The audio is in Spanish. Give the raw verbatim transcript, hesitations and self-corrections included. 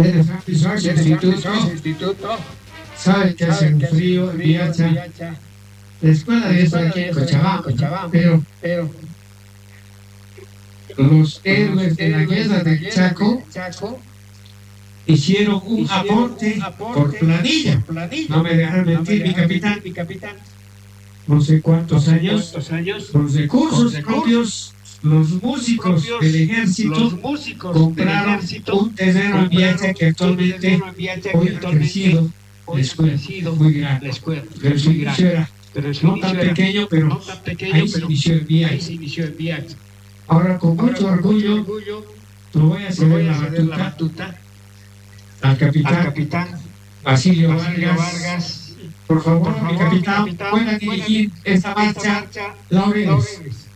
Desde San Luis Instituto, sabe que hace un frío en Viacha. La escuela de eso aquí en Cochabamba, pero, pero los héroes de la guerra del Chaco hicieron un aporte por planilla. No me dejan mentir, mi capitán. No sé cuántos años, los recursos propios, los músicos del ejército compraron un terreno en Viacha que actualmente hoy ha crecido. La escuela es muy grande, pero su inicio era no tan pequeño, pero ahí se inició el Viacha. Ahora con mucho orgullo lo voy a ceder la batuta al capitán Basilio Vargas. Por favor, mi capitán, pueda dirigir esta marcha Laureles.